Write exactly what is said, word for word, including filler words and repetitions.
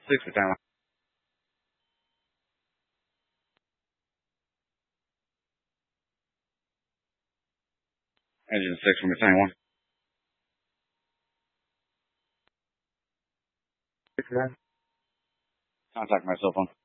Six return one. Engine six from return one. Six return. Contact my cell phone.